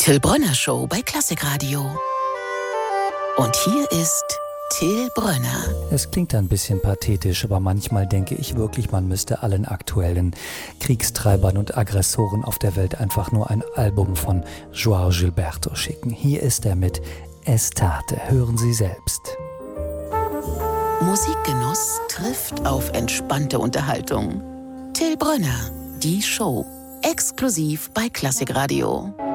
Till Brönner Show bei Klassikradio. Und hier ist Till Brönner. Es klingt ein bisschen pathetisch, aber manchmal denke ich wirklich, man müsste allen aktuellen Kriegstreibern und Aggressoren auf der Welt einfach nur ein Album von João Gilberto schicken. Hier ist er mit Estate. Hören Sie selbst. Musikgenuss trifft auf entspannte Unterhaltung. Till Brönner, die Show. Exklusiv bei Klassikradio.